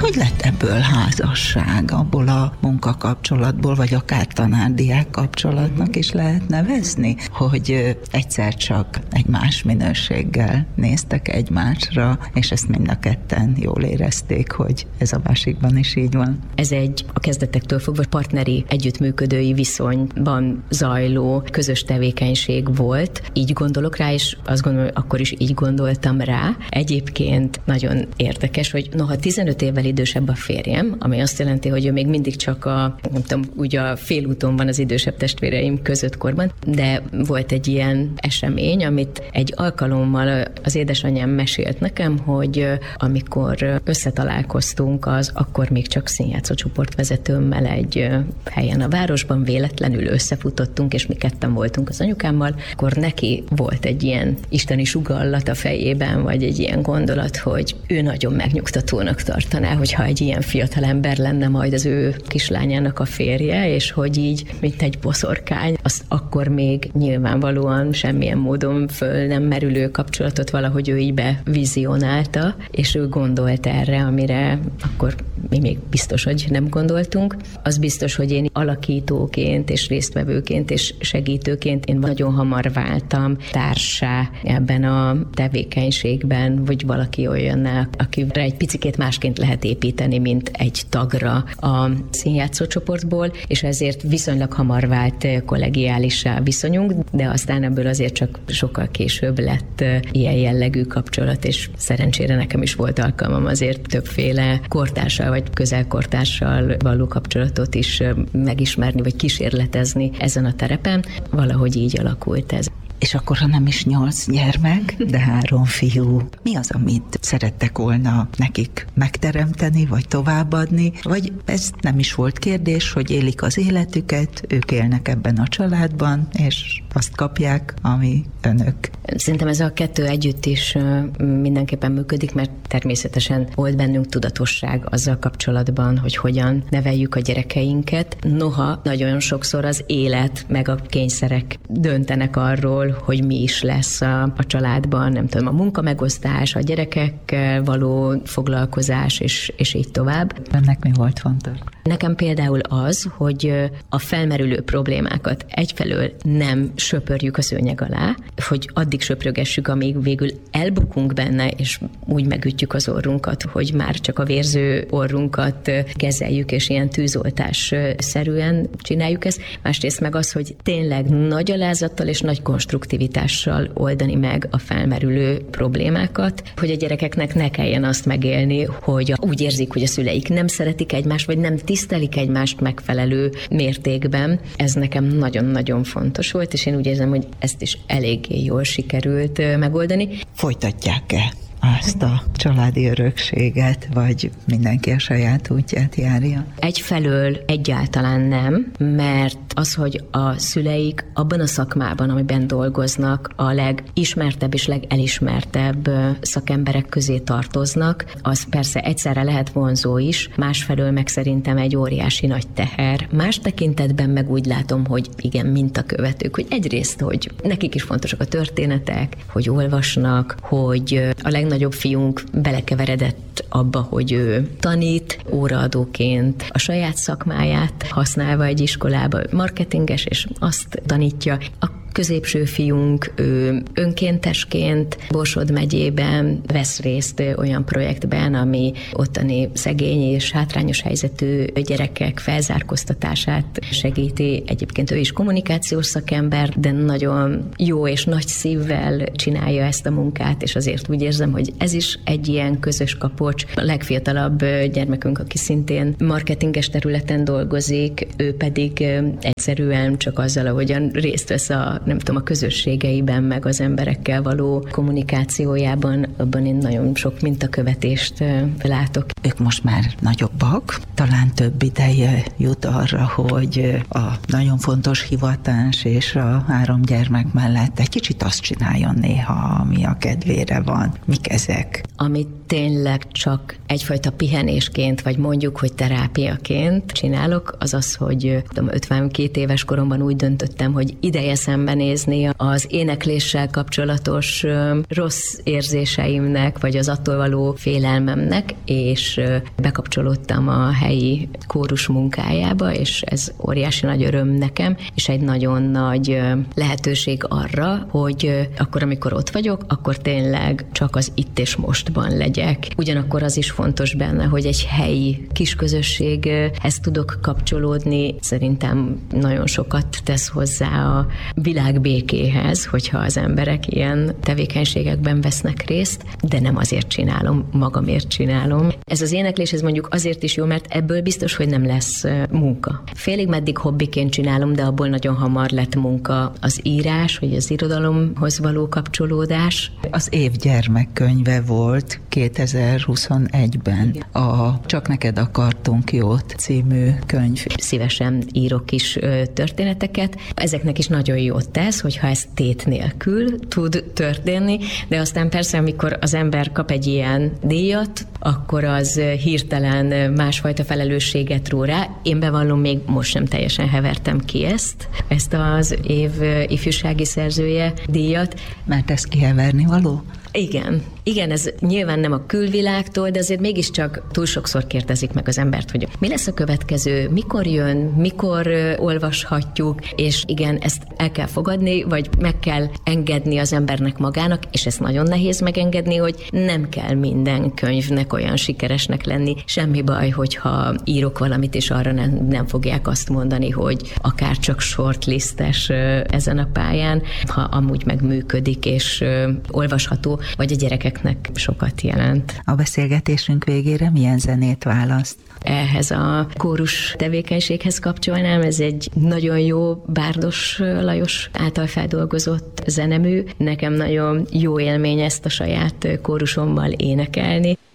Hogy lett ebből házasság, abból a munkakapcsolatból, vagy akár tanár-diák kapcsolatnak is lehet nevezni, hogy egyszer csak egy más minőséggel néztek egymásra, és ezt mind a ketten jól érezték, hogy ez a másikban is így van. Ez egy a kezdetektől fogva partneri, együttműködői viszonyban zajló közös tevékenység volt. Így gondolok rá, és azt gondolom, hogy akkor is így gondoltam rá. Egyébként nagyon érdekes, hogy noha 15 évvel idősebb a férjem, ami azt jelenti, hogy ő még mindig csak a félúton van az idősebb testvéreim között korban, de volt egy ilyen esemény, amit egy alkalommal az édesanyám mesélt nekem, hogy amikor összetalálkoztunk az akkor még csak színjátszó csoportvezetőmmel egy helyen a városban, véletlenül összefutottunk, és mi ketten voltunk az anyukámmal, akkor neki volt egy ilyen isteni sugallat a fejében, vagy egy ilyen gondolat, hogy ő nagyon megnyugtatónak tartaná, hogyha egy ilyen fiatal ember lenne majd az ő kislányának a férje, és hogy így, mint egy boszorkány, azt akkor még nyilvánvalóan semmilyen módon föl nem merülő kapcsolatot valahogy ő így bevizionálta, és ő gondolt erre, amire akkor mi még biztos, hogy nem gondoltunk. Az biztos, hogy én alakítóként és résztvevőként és segítőként én nagyon hamar váltam társá ebben a tevékenységben, vagy valaki olyanná, akire egy picikét másként lehet építeni, mint egy tagra a színjátszócsoportból, és ezért viszonylag hamar vált kollegiálissá viszonyunk, de aztán ebből azért csak sokkal később lett ilyen jellegű kapcsolat, és szerencsére nekem is volt alkalmam azért többféle kortársal vagy közelkortársal való kapcsolatot is megismerni, vagy kísérletezni ezen a terepen. Valahogy így alakult ez. És akkor, ha nem is 8 gyermek, de 3 fiú, mi az, amit szerettek volna nekik megteremteni, vagy továbbadni, vagy ez nem is volt kérdés, hogy élik az életüket, ők élnek ebben a családban, és azt kapják, ami önök. Szerintem ez a kettő együtt is mindenképpen működik, mert természetesen volt bennünk tudatosság azzal kapcsolatban, hogy hogyan neveljük a gyerekeinket. Noha nagyon sokszor az élet meg a kényszerek döntenek arról, hogy mi is lesz a családban, nem tudom, a munkamegosztás, a gyerekekkel való foglalkozás, és így tovább. Önnek mi volt fontos? Nekem például az, hogy a felmerülő problémákat egyfelől nem söpörjük a szőnyeg alá, hogy addig söprögessük, amíg végül elbukunk benne, és úgy megütjük az orrunkat, hogy már csak a vérző orrunkat kezeljük, és ilyen tűzoltás-szerűen csináljuk ezt. Másrészt meg az, hogy tényleg nagy alázattal és nagy konstruktivitással oldani meg a felmerülő problémákat, hogy a gyerekeknek ne kelljen azt megélni, hogy úgy érzik, hogy a szüleik nem szeretik egymást, vagy nem tisztelik egymást megfelelő mértékben. Ez nekem nagyon-nagyon fontos volt, és én úgy érzem, hogy ezt is eléggé jól sikerült megoldani. Folytatják-e azt a családi örökséget, vagy mindenki a saját útját járja? Egyfelől egyáltalán nem, mert az, hogy a szüleik abban a szakmában, amiben dolgoznak, a legismertebb és legelismertebb szakemberek közé tartoznak, az persze egyszerre lehet vonzó is, másfelől meg szerintem egy óriási nagy teher. Más tekintetben meg úgy látom, hogy igen, mintakövetők, hogy egyrészt, hogy nekik is fontosak a történetek, hogy olvasnak, hogy a legnagyobb fiunk belekeveredett abba, hogy ő tanít, óraadóként a saját szakmáját használva egy iskolába, marketinges, és azt tanítja. A középső fiunk, ő önkéntesként Borsod megyében vesz részt olyan projektben, ami ottani szegény és hátrányos helyzetű gyerekek felzárkóztatását segíti. Egyébként ő is kommunikációs szakember, de nagyon jó és nagy szívvel csinálja ezt a munkát, és azért úgy érzem, hogy ez is egy ilyen közös kapocs. A legfiatalabb gyermekünk, aki szintén marketinges területen dolgozik, ő pedig egyszerűen csak azzal, ahogyan részt vesz a közösségeiben, meg az emberekkel való kommunikációjában, abban én nagyon sok mintakövetést látok. Ők most már nagyobbak, talán több ideje jut arra, hogy a nagyon fontos hivatás és a 3 gyermek mellett egy kicsit azt csináljon néha, ami a kedvére van. Mik ezek? Amit tényleg csak egyfajta pihenésként, vagy mondjuk, hogy terápiaként csinálok, az az, hogy 52 éves koromban úgy döntöttem, hogy ideje szembenézni az énekléssel kapcsolatos rossz érzéseimnek, vagy az attól való félelmemnek, és bekapcsolódtam a helyi kórus munkájába, és ez óriási nagy öröm nekem, és egy nagyon nagy lehetőség arra, hogy akkor, amikor ott vagyok, akkor tényleg csak az itt és mostban legyek. Ugyanakkor az is fontos benne, hogy egy helyi kisközösséghez tudok kapcsolódni. Szerintem nagyon sokat tesz hozzá a világ békéhez, hogyha az emberek ilyen tevékenységekben vesznek részt, de nem azért csinálom, magamért csinálom. Ez az éneklés, ez mondjuk azért is jó, mert ebből biztos, hogy nem lesz munka. Félig meddig hobbiként csinálom, de abból nagyon hamar lett munka az írás, vagy az irodalomhoz való kapcsolódás. Az év gyermekkönyve volt 2021-ben a Csak neked akartunk jót című könyv. Szívesen írok is történeteket. Ezeknek is nagyon jót tesz, hogyha ez tét nélkül tud történni, de aztán persze, amikor az ember kap egy ilyen díjat, akkor az hirtelen másfajta felelősséget ró rá. Én bevallom, még most sem teljesen hevertem ki ezt az év ifjúsági szerzője díjat. Mert ez kiheverni való? Igen, ez nyilván nem a külvilágtól, de azért mégiscsak túl sokszor kérdezik meg az embert, hogy mi lesz a következő, mikor jön, mikor olvashatjuk, és igen, ezt el kell fogadni, vagy meg kell engedni az embernek magának, és ezt nagyon nehéz megengedni, hogy nem kell minden könyvnek olyan sikeresnek lenni. Semmi baj, hogyha írok valamit, és arra nem fogják azt mondani, hogy akár csak shortlistes ezen a pályán, ha amúgy meg működik, és olvasható, vagy a gyerekeknek sokat jelent. A beszélgetésünk végére milyen zenét választ? Ehhez a kórus tevékenységhez kapcsolnám, ez egy nagyon jó Bárdos Lajos által feldolgozott zenemű. Nekem nagyon jó élmény ezt a saját kórusommal énekelni.